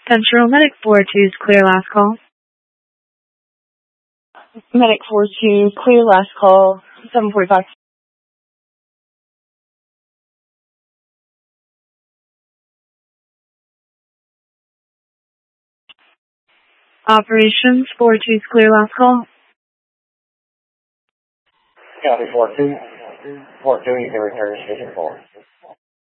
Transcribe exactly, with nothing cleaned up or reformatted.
Central Medic four two is clear last call. Medic four two, clear last call, seven forty-five. Operations four two is clear last call. Copy four two. four two, you can return to station four.